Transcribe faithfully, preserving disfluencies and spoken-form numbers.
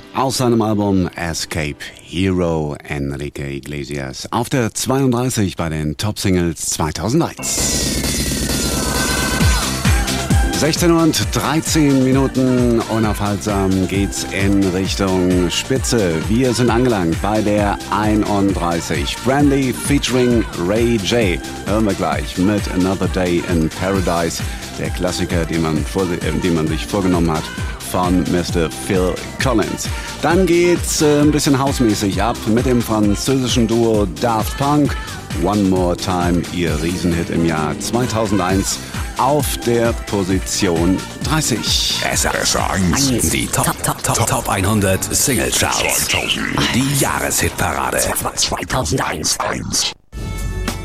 Aus seinem Album Escape Hero, Enrique Iglesias. Auf der zweiunddreißig bei den Top Singles zweitausendeins. sechzehn Uhr und dreizehn Minuten, unaufhaltsam geht's in Richtung Spitze. Wir sind angelangt bei der einunddreißig. Brandy featuring Ray J. Hören wir gleich mit Another Day in Paradise. Der Klassiker, den man, vor, äh, den man sich vorgenommen hat von Mister Phil Collins. Dann geht's äh, ein bisschen hausmäßig ab mit dem französischen Duo Daft Punk. One More Time, ihr Riesenhit im Jahr zweitausendeins. Auf der Position dreißig. S R eins. Die Top, Top, Top, Top hundert Single Charts. Die Jahreshitparade zweitausendeins.